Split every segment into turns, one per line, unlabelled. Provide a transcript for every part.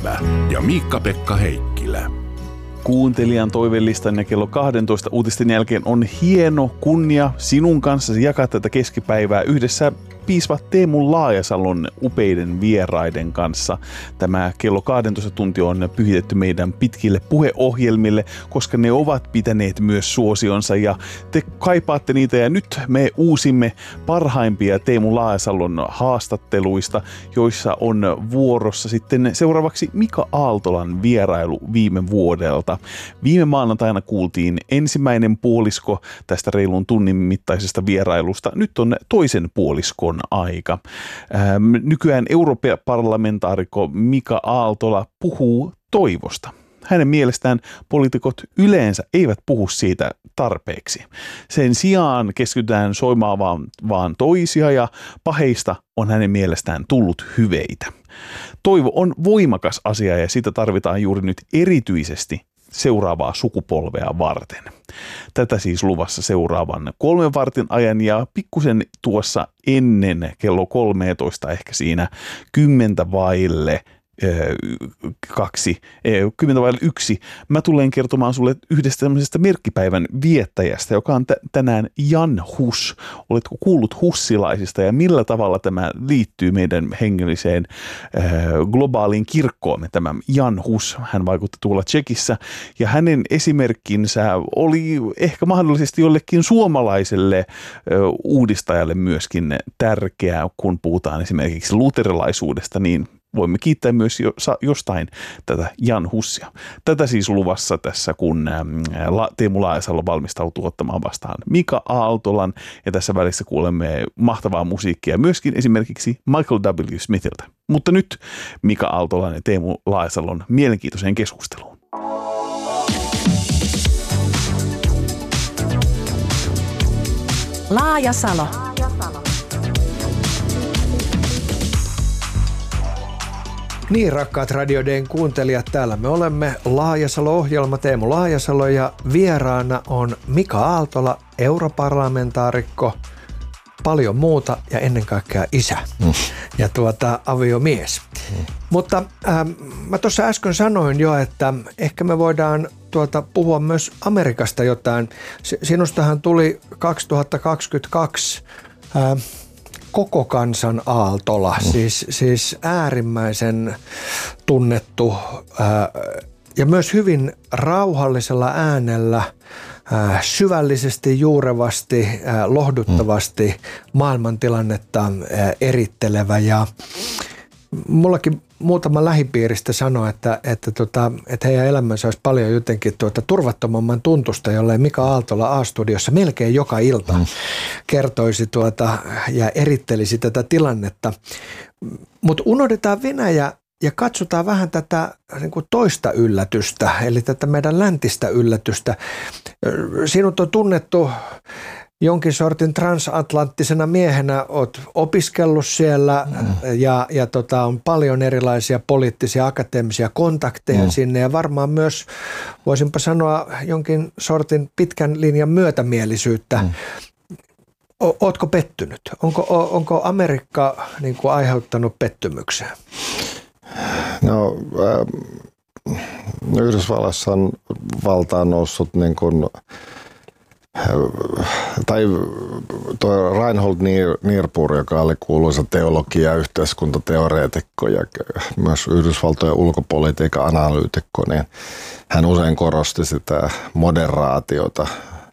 Lepä ja Miikka-Pekka Heikkilä.
Kuuntelijan toivelistan ja kello 12 uutisten jälkeen on hieno kunnia sinun kanssasi jakaa tätä keskipäivää yhdessä piispa Teemu Laajasalon upeiden vieraiden kanssa. Tämä kello 12 tunti on pyhitetty meidän pitkille puheohjelmille, koska ne ovat pitäneet myös suosionsa ja te kaipaatte niitä. Ja nyt me uusimme parhaimpia Teemu Laajasalon haastatteluista, joissa on vuorossa sitten seuraavaksi Mika Aaltolan vierailu viime vuodelta. Viime maanantaina kuultiin ensimmäinen puolisko tästä reilun tunnin mittaisesta vierailusta. Nyt on toisen puoliskon aika. Nykyään europarlamentaarikko Mika Aaltola puhuu toivosta. Hänen mielestään poliitikot yleensä eivät puhu siitä tarpeeksi. Sen sijaan keskitytään soimaan vaan toisia ja paheista on hänen mielestään tullut hyveitä. Toivo on voimakas asia ja sitä tarvitaan juuri nyt erityisesti seuraavaa sukupolvea varten. Tätä siis luvassa seuraavan 3 vartin ajan ja pikkusen tuossa ennen kello 13, ehkä siinä 10 vaille 1. Mä tulen kertomaan sulle yhdestä tämmöisestä merkkipäivän viettäjästä, joka on tänään Jan Hus. Oletko kuullut hussilaisista ja millä tavalla tämä liittyy meidän hengelliseen globaaliin kirkkoomme, tämä Jan Hus? Hän vaikutti tuolla Tšekissä ja hänen esimerkkinsä oli ehkä mahdollisesti jollekin suomalaiselle uudistajalle myöskin tärkeää, kun puhutaan esimerkiksi luterilaisuudesta, niin voimme kiittää myös jostain tätä Jan Hussia. Tätä siis luvassa tässä, kun Teemu Laajasalo valmistautuu ottamaan vastaan Mika Aaltolan. Ja tässä välissä kuulemme mahtavaa musiikkia myöskin esimerkiksi Michael W. Smithiltä. Mutta nyt Mika Aaltolan ja Teemu Laajasalon mielenkiintoiseen keskusteluun.
Laajasalo.
Niin, rakkaat Radio Dayn kuuntelijat, täällä me olemme Laajasalo-ohjelma, Teemu Laajasalo ja vieraana on Mika Aaltola, europarlamentaarikko, paljon muuta ja ennen kaikkea isä ja aviomies. Mutta mä tuossa äsken sanoin jo, että ehkä me voidaan puhua myös Amerikasta jotain. Sinustahan tuli 2022 koko kansan Aaltola, siis äärimmäisen tunnettu ja myös hyvin rauhallisella äänellä, syvällisesti, juurevasti, lohduttavasti maailmantilannetta erittelevä. Ja mullakin muutama lähipiiristä sanoi, että heidän elämänsä olisi paljon jotenkin turvattomamman tuntusta, jollei Mika Aaltola A-studiossa melkein joka ilta kertoisi ja erittelisi tätä tilannetta. Mutta unohdetaan Venäjä ja katsotaan vähän tätä niin kuin toista yllätystä, eli tätä meidän läntistä yllätystä. Sinut on tunnettu jonkin sortin transatlanttisena miehenä, olet opiskellut siellä ja on paljon erilaisia poliittisia akateemisia kontakteja sinne ja varmaan myös, voisinpa sanoa, jonkin sortin pitkän linjan myötämielisyyttä. Ootko pettynyt? Onko Amerikka niin kuin aiheuttanut pettymyksen?
No, Yhdysvalloissa on valtaan noussut niin kuin tai tuo Reinhold Niebuhr, joka oli kuuluisa teologia- ja yhteiskuntateoreetikko ja myös Yhdysvaltojen ulkopolitiikan analyytikko, niin hän usein korosti sitä moderaatiota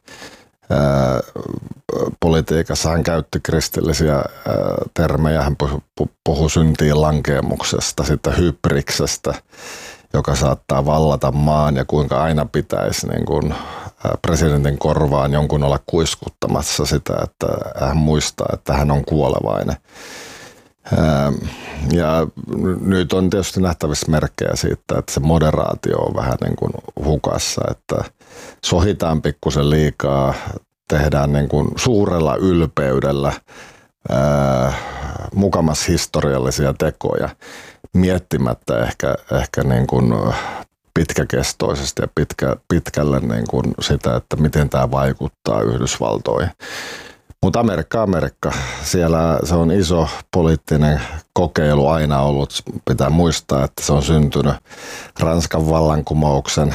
politiikassa. Hän käytti kristillisiä termejä, hän puhui syntiin lankeemuksesta, sitten hybriksestä, joka saattaa vallata maan ja kuinka aina pitäisi niin kuin presidentin korvaan jonkun olla kuiskuttamassa sitä, että hän muistaa, että hän on kuolevainen. Ja nyt on tietysti nähtävissä merkkejä siitä, että se moderaatio on vähän niin kuin hukassa, että sohitaan pikkusen liikaa, tehdään niin kuin suurella ylpeydellä mukamas historiallisia tekoja miettimättä ehkä niin kuin pitkäkestoisesti ja pitkälle niin kuin sitä, että miten tämä vaikuttaa Yhdysvaltoihin. Mutta Amerikka, siellä se on iso poliittinen kokeilu aina ollut. Pitää muistaa, että se on syntynyt Ranskan vallankumouksen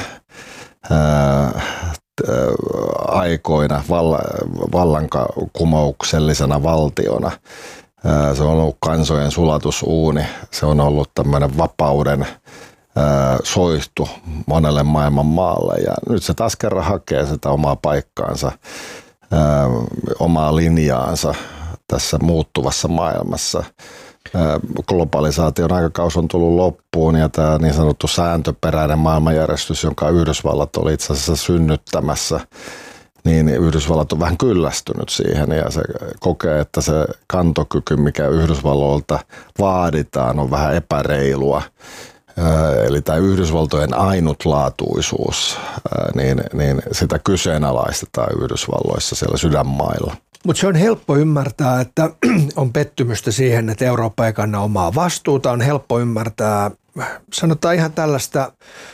aikoina vallankumouksellisena valtiona. Se on ollut kansojen sulatusuuni, se on ollut tämmöinen vapauden soihtu monelle maailman maalle ja nyt se taas kerran hakee sitä omaa paikkaansa, omaa linjaansa tässä muuttuvassa maailmassa. Globalisaation aikakausi on tullut loppuun ja tämä niin sanottu sääntöperäinen maailmanjärjestys, jonka Yhdysvallat oli itse asiassa synnyttämässä, niin Yhdysvallat on vähän kyllästynyt siihen ja se kokee, että se kantokyky, mikä Yhdysvalloilta vaaditaan, on vähän epäreilua. Eli tämä Yhdysvaltojen ainutlaatuisuus, niin sitä kyseenalaistetaan Yhdysvalloissa siellä sydänmailla.
Mutta se on helppo ymmärtää, että on pettymystä siihen, että Eurooppa ei kanna omaa vastuuta. On helppo ymmärtää, sanotaan ihan tällaista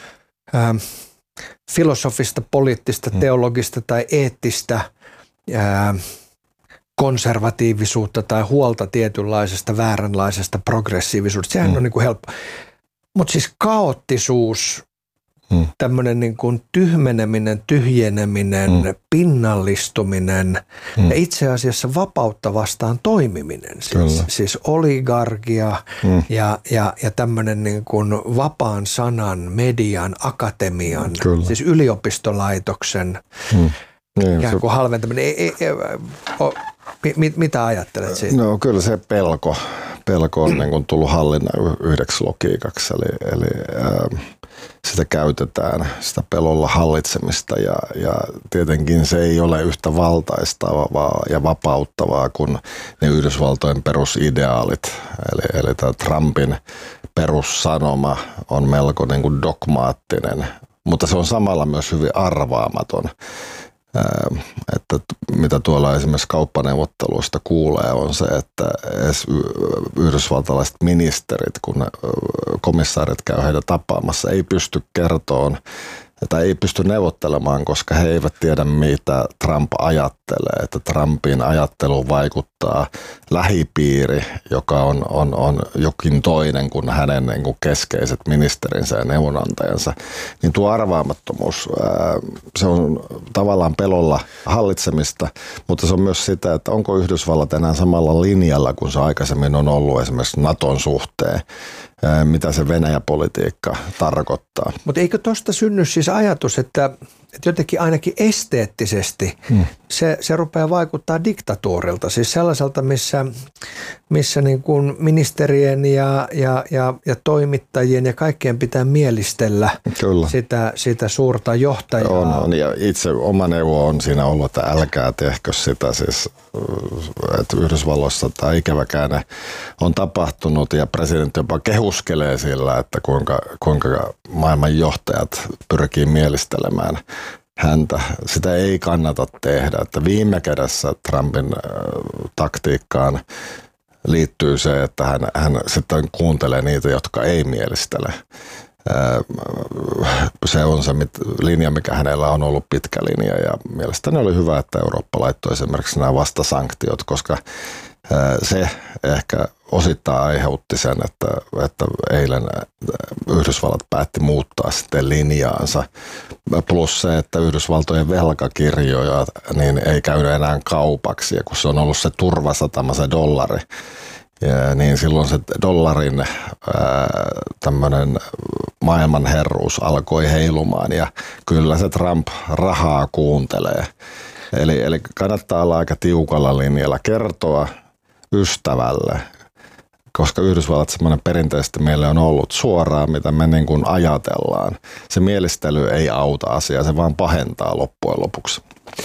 filosofista, poliittista, teologista tai eettistä konservatiivisuutta tai huolta tietynlaisesta vääränlaisesta progressiivisuudesta. Sehän on niin kuin helppo. Mutta siis kaoottisuus, tämmöinen niin kuin tyhmeneminen, tyhjeneminen, pinnallistuminen ja itse asiassa vapautta vastaan toimiminen. Siis oligarkia ja tämmöinen niin kuin vapaan sanan, median, akatemian, siis yliopistolaitoksen ikään kuin halventaminen. Mitä ajattelet siitä?
No kyllä se pelko on niin kuin tullut hallinnan yhdeksi logiikaksi, eli sitä käytetään, sitä pelolla hallitsemista ja tietenkin se ei ole yhtä valtaistavaa ja vapauttavaa kuin ne Yhdysvaltojen perusideaalit. Eli tämä Trumpin perussanoma on melko niin kuin dogmaattinen, mutta se on samalla myös hyvin arvaamaton. Että mitä tuolla esimerkiksi kauppaneuvotteluista kuulee on se, että yhdysvaltalaiset ministerit, kun komissaarit käy heitä tapaamassa, ei pysty kertomaan tai ei pysty neuvottelemaan, koska he eivät tiedä, mitä Trump ajattelee. Että Trumpin ajatteluun vaikuttaa lähipiiri, joka on jokin toinen kuin hänen niin kuin keskeiset ministerinsä ja neuvonantajansa. Niin tuo arvaamattomuus, se on tavallaan pelolla hallitsemista, mutta se on myös sitä, että onko Yhdysvallat enää samalla linjalla kuin se aikaisemmin on ollut esimerkiksi Naton suhteen. Mitä se Venäjä-politiikka tarkoittaa. Mutta
eikö tuosta synny siis ajatus, että jotenkin ainakin esteettisesti se rupeaa vaikuttaa diktatuurilta, siis sellaiselta, missä niin kuin ministerien ja toimittajien ja kaikkien pitää mielistellä sitä suurta johtajaa.
On, ja itse oma neuvo on siinä ollut, että älkää tehkö sitä, siis että Yhdysvalloissa tämä ikävä käänne on tapahtunut ja presidentti jopa kehuskelee sillä, että kuinka maailman johtajat pyrkii mielistelemään häntä. Sitä ei kannata tehdä, että viime kädessä Trumpin taktiikkaan liittyy se, että hän sitten kuuntelee niitä, jotka ei mielistele. Se on se linja, mikä hänellä on ollut pitkä linja ja mielestäni oli hyvä, että Eurooppa laittoi esimerkiksi nämä vastasanktiot, koska se ehkä osittain aiheutti sen, että eilen Yhdysvallat päätti muuttaa sitten linjaansa. Plus se, että Yhdysvaltojen velkakirjoja niin ei käynyt enää kaupaksi, ja kun se on ollut se turvasatama, se dollari, niin silloin se dollarin tämmöinen maailmanherruus alkoi heilumaan, ja kyllä se Trump rahaa kuuntelee. Eli kannattaa olla aika tiukalla linjalla, kertoa ystävälle, koska Yhdysvallat semmoinen perinteisesti meille on ollut suoraan, mitä me niin kuin ajatellaan. Se mielistely ei auta asiaa, se vaan pahentaa loppujen lopuksi.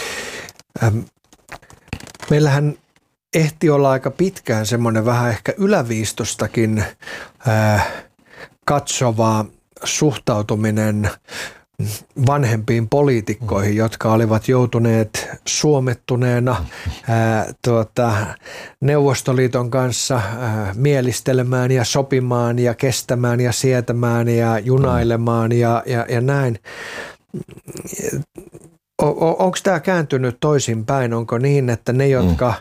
Meillähän ehti olla aika pitkään semmoinen vähän ehkä yläviistostakin katsovaa suhtautuminen vanhempiin poliitikkoihin, jotka olivat joutuneet suomettuneena Neuvostoliiton kanssa mielistelemään ja sopimaan ja kestämään ja sietämään ja junailemaan ja näin. Onko tämä kääntynyt toisinpäin? Onko niin, että ne, jotka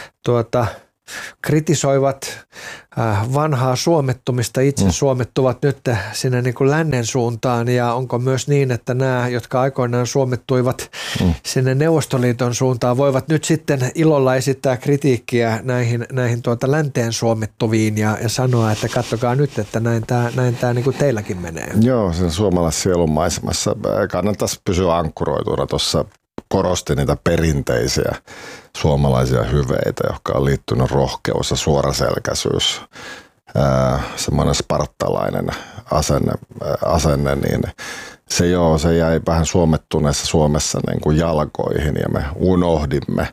kritisoivat vanhaa suomettumista, itse suomettuvat nyt sinne niin kuin lännen suuntaan, ja onko myös niin, että nämä, jotka aikoinaan suomettuivat sinne Neuvostoliiton suuntaan, voivat nyt sitten ilolla esittää kritiikkiä näihin länteen suomettuviin ja sanoa, että katsokaa nyt, että näin tämä niin kuin teilläkin menee.
Joo, sen suomalaisen sielun maisemassa kannattaisi pysyä ankkuroituna. Tuossa korosti niitä perinteisiä suomalaisia hyveitä, jotka on liittynyt rohkeus ja suoraselkäisyys, semmoinen spartalainen asenne, niin se jäi vähän suomettuneessa Suomessa niin kuin jalkoihin ja me unohdimme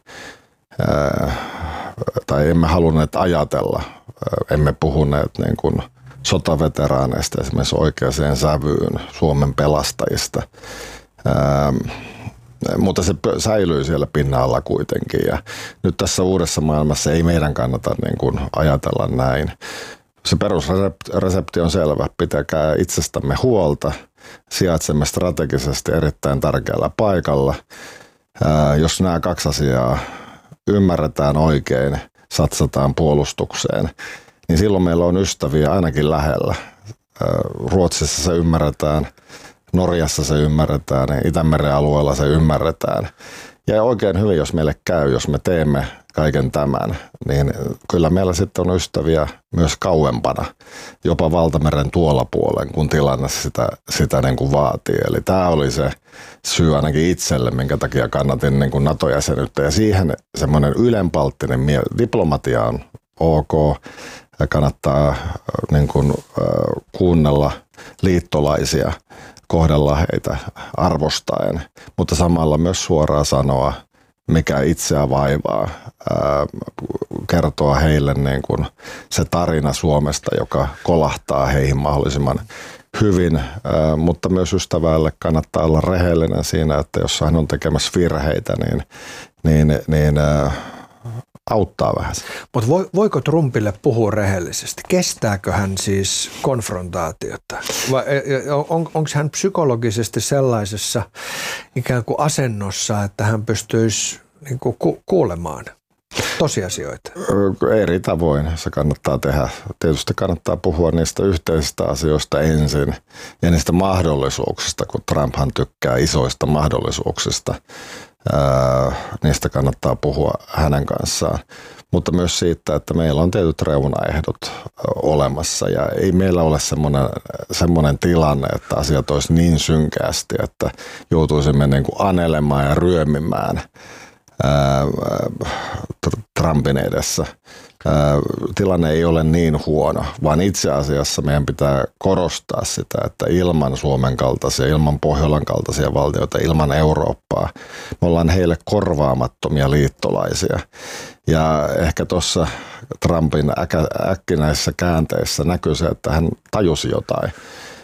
tai emme halunneet ajatella, emme puhuneet niin kuin sotaveteraaneista esimerkiksi oikeaan sävyyn, Suomen pelastajista. Mutta se säilyy siellä pinnalla kuitenkin, ja nyt tässä uudessa maailmassa ei meidän kannata niin kuin ajatella näin. Se perusresepti on selvä, pitäkää itsestämme huolta, sijaitsemme strategisesti erittäin tärkeällä paikalla. Jos nämä kaksi asiaa ymmärretään oikein, satsataan puolustukseen, niin silloin meillä on ystäviä ainakin lähellä. Ruotsissa se ymmärretään. Norjassa se ymmärretään, Itämeren alueella se ymmärretään. Ja oikein hyvin, jos meille käy, jos me teemme kaiken tämän, niin kyllä meillä sitten on ystäviä myös kauempana, jopa Valtameren tuolla puolen, kun tilanne sitä niin kuin vaatii. Eli tämä oli se syy ainakin itselle, minkä takia kannatin niin kuin NATO-jäsenyyttä. Ja siihen semmoinen ylenpalttinen diplomatia on ok, ja kannattaa niin kuin kuunnella liittolaisia, kohdella heitä arvostaen, mutta samalla myös suoraan sanoa, mikä itseä vaivaa, kertoa heille niin kuin se tarina Suomesta, joka kolahtaa heihin mahdollisimman hyvin, mutta myös ystävälle kannattaa olla rehellinen siinä, että jos hän on tekemässä virheitä, niin auttaa vähän.
Mutta voiko Trumpille puhua rehellisesti? Kestääkö hän siis konfrontaatiota? Vai onko hän psykologisesti sellaisessa ikään kuin asennossa, että hän pystyisi niin kuin kuulemaan tosiasioita?
Eri tavoin se kannattaa tehdä. Tietysti kannattaa puhua niistä yhteisistä asioista ensin ja niistä mahdollisuuksista, kun Trumphan tykkää isoista mahdollisuuksista. Niistä kannattaa puhua hänen kanssaan, mutta myös siitä, että meillä on tietyt reunaehdot olemassa ja ei meillä ole semmoinen tilanne, että asiat olisi niin synkästi, että joutuisimme niin kuin anelemaan ja ryömimään Trumpin edessä. Tilanne ei ole niin huono, vaan itse asiassa meidän pitää korostaa sitä, että ilman Suomen kaltaisia, ilman Pohjolan kaltaisia valtioita, ilman Eurooppaa, me ollaan heille korvaamattomia liittolaisia. Ja ehkä tuossa Trumpin äkkinäisissä käänteissä näkyy se, että hän tajusi jotain.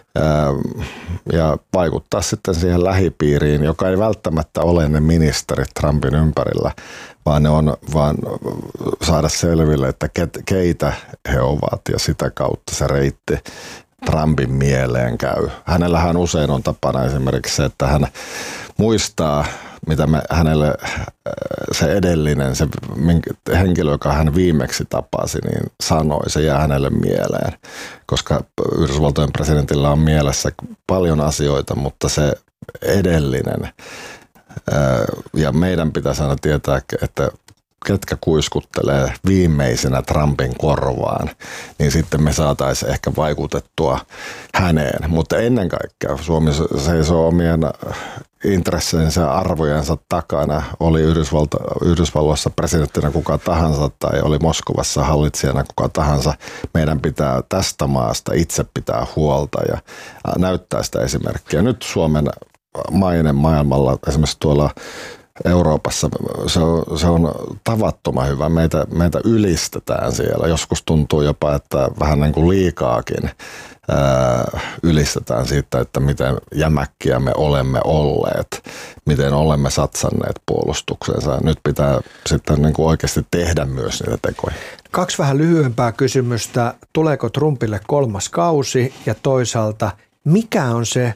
Ja vaikuttaa sitten siihen lähipiiriin, joka ei välttämättä ole ne ministerit Trumpin ympärillä, vaan saada selville, että keitä he ovat ja sitä kautta se reitti Trumpin mieleen käy. Hänellähän usein on tapana esimerkiksi se, että hän muistaa, mitä hänelle se edellinen, se henkilö, joka hän viimeksi tapasi, niin sanoi, se jää hänelle mieleen, koska Yhdysvaltojen presidentillä on mielessä paljon asioita, mutta se edellinen, ja meidän pitäisi aina tietää, että ketkä kuiskuttelee viimeisenä Trumpin korvaan, niin sitten me saataisiin ehkä vaikutettua häneen. Mutta ennen kaikkea Suomi seisoo omien intresseinsä ja arvojensa takana. Oli Yhdysvalloissa presidenttinä kuka tahansa tai oli Moskovassa hallitsijana kuka tahansa. Meidän pitää tästä maasta itse pitää huolta ja näyttää sitä esimerkkiä. Nyt Suomen maine maailmalla, esimerkiksi tuolla Euroopassa, se on tavattoman hyvä. Meitä ylistetään siellä. Joskus tuntuu jopa, että vähän niin kuin liikaakin ylistetään siitä, että miten jämäkkiä me olemme olleet, miten olemme satsanneet puolustukseensa. Nyt pitää sitten niin kuin oikeasti tehdä myös niitä tekoja.
2 vähän lyhyempää kysymystä. Tuleeko Trumpille 3. kausi ja toisaalta mikä on se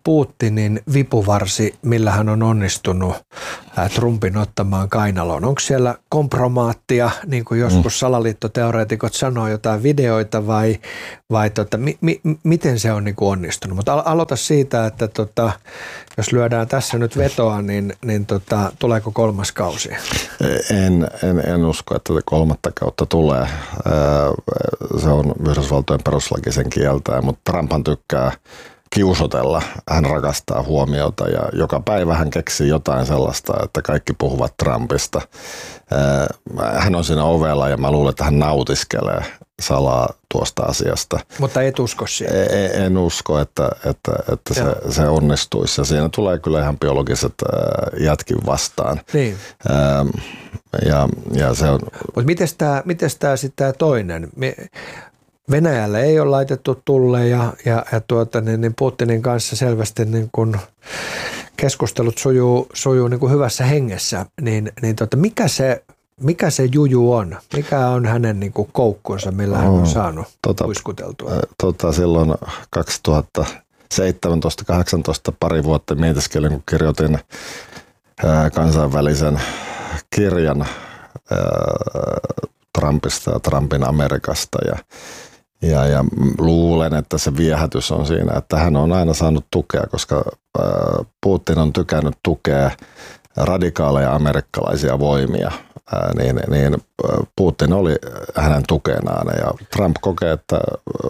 Putinin vipuvarsi, millä hän on onnistunut Trumpin ottamaan kainaloon? Onko siellä kompromaattia, niin kuin joskus salaliittoteoreetikot sanoo, jotain videoita vai miten se on niin kuin onnistunut? Mutta aloita siitä, että jos lyödään tässä nyt vetoa, niin tuleeko 3. kausi?
En usko, että 3. kautta tulee. Se on Yhdysvaltojen perustuslaki sen kieltää, mutta Trumphan tykkää kiusotella. Hän rakastaa huomiota ja joka päivä hän keksii jotain sellaista, että kaikki puhuvat Trumpista. Hän on siinä ovella ja mä luulen, että hän nautiskelee salaa tuosta asiasta.
Mutta et usko siihen?
En usko, että se onnistuisi. Ja siinä tulee kyllä ihan biologiset jätkin vastaan.
Niin.
Ja se on...
Mutta mites tämä sitten tämä toinen? Venäjällä ei ole laitettu tulleja ja niin Putinin kanssa selvästi niin kun keskustelut sujuu niin kuin hyvässä hengessä. Mikä se juju on? Mikä on hänen niin kuin koukkunsa, millä hän on saanut kuiskuteltua?
Silloin 2017-2018 pari vuotta mietiskelin, kun kirjoitin kansainvälisen kirjan Trumpista ja Trumpin Amerikasta ja luulen, että se viehätys on siinä, että hän on aina saanut tukea, koska Putin on tykännyt tukea radikaaleja amerikkalaisia voimia, niin Putin oli hänen tukenaan ja Trump kokee, että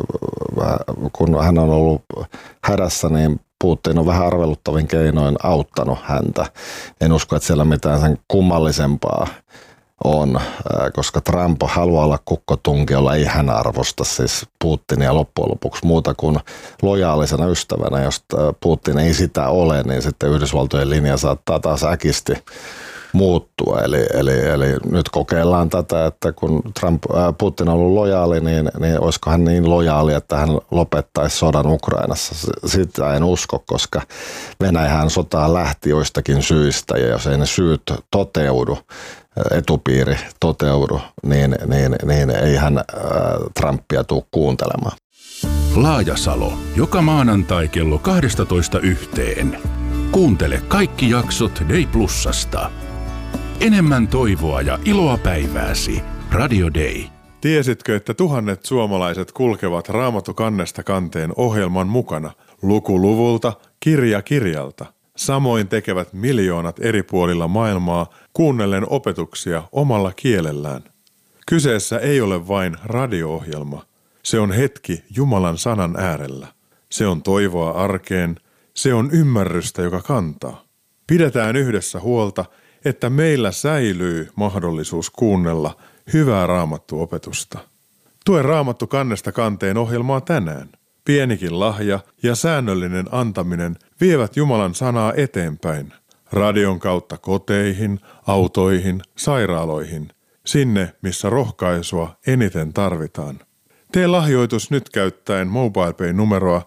kun hän on ollut hädässä, niin Putin on vähän arveluttavin keinoin auttanut häntä. En usko, että siellä mitään sen kummallisempaa on, koska Trump haluaa olla kukkotunkiolla, ei hän arvosta siis Putinia loppujen lopuksi muuta kuin lojaalisena ystävänä. Jos Putin ei sitä ole, niin sitten Yhdysvaltojen linja saattaa taas äkisti muuttua. Eli nyt kokeillaan tätä, että kun Putin on ollut lojaali, niin olisiko hän niin lojaali, että hän lopettaisi sodan Ukrainassa. Sitä en usko, koska Venäjähän sotaan lähti joistakin syistä, ja jos ei ne syyt toteudu, etupiiri toteudu, niin ei hän Trumpia tule kuuntelemaan.
Laajasalo. Joka maanantai kello 12:00. Kuuntele kaikki jaksot Day Plusasta. Enemmän toivoa ja iloa päivääsi. Radio Day.
Tiesitkö, että tuhannet suomalaiset kulkevat Raamattu kannesta kanteen ohjelman mukana, luku luvulta, kirja kirjalta? Samoin tekevät miljoonat eri puolilla maailmaa kuunnellen opetuksia omalla kielellään. Kyseessä ei ole vain radio-ohjelma. Se on hetki Jumalan sanan äärellä. Se on toivoa arkeen. Se on ymmärrystä, joka kantaa. Pidetään yhdessä huolta, että meillä säilyy mahdollisuus kuunnella hyvää Raamattu-opetusta. Tue Raamattu kannesta kanteen ohjelmaa tänään. Pienikin lahja ja säännöllinen antaminen vievät Jumalan sanaa eteenpäin. Radion kautta koteihin, autoihin, sairaaloihin. Sinne, missä rohkaisua eniten tarvitaan. Tee lahjoitus nyt käyttäen MobilePay-numeroa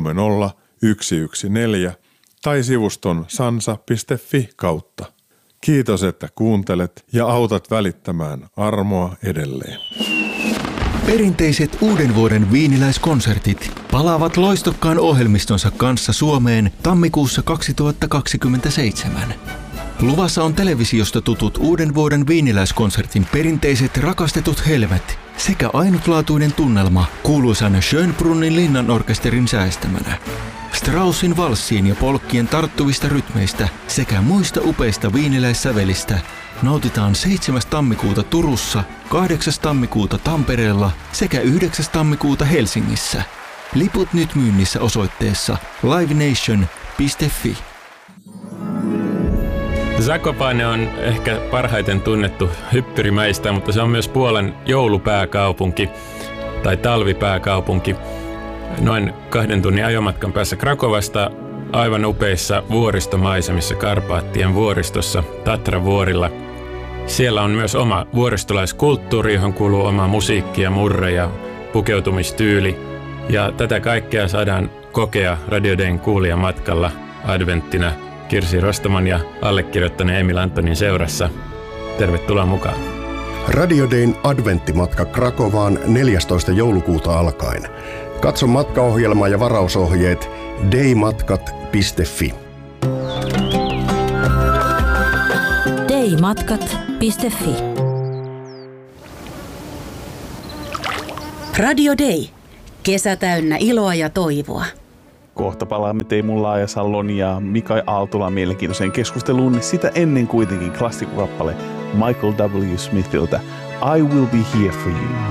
30114 tai sivuston sansa.fi kautta. Kiitos, että kuuntelet ja autat välittämään armoa edelleen.
Perinteiset uuden vuoden viiniläiskonsertit palaavat loistokkaan ohjelmistonsa kanssa Suomeen tammikuussa 2027. Luvassa on televisiosta tutut uuden vuoden viiniläiskonsertin perinteiset rakastetut helmet sekä ainutlaatuinen tunnelma kuuluisan Schönbrunnin linnanorkesterin säestämänä. Straussin valssiin ja polkkien tarttuvista rytmeistä sekä muista upeista viiniläissävelistä nautitaan 7. tammikuuta Turussa, 8. tammikuuta Tampereella sekä 9. tammikuuta Helsingissä. Liput nyt myynnissä osoitteessa livenation.fi.
Zakopane on ehkä parhaiten tunnettu hyppyrimäistä, mutta se on myös Puolan joulupääkaupunki tai talvipääkaupunki. Noin 2 tunnin ajomatkan päässä Krakovasta aivan upeissa vuoristomaisemissa Karpaattien vuoristossa Tatravuorilla. Siellä on myös oma vuoristolaiskulttuuri, johon kuuluu oma musiikki ja murre ja pukeutumistyyli. Ja tätä kaikkea saadaan kokea Radio Dayn kuulijamatkalla adventtina Kirsi Rostaman ja allekirjoittaneen Emil Antonin seurassa. Tervetuloa mukaan.
Radio Dayn adventtimatka Krakovaan 14. joulukuuta alkaen. Katso matkaohjelma ja varausohjeet daymatkat.fi.
daymatkat.fi. Radio Day. Kesä täynnä iloa ja toivoa.
Kohta palaamme Teemu Laajasallon ja Mika Aaltolan mielenkiintoiseen keskusteluun. Sitä ennen kuitenkin klassikokappale Michael W. Smithiltä I Will Be Here For You.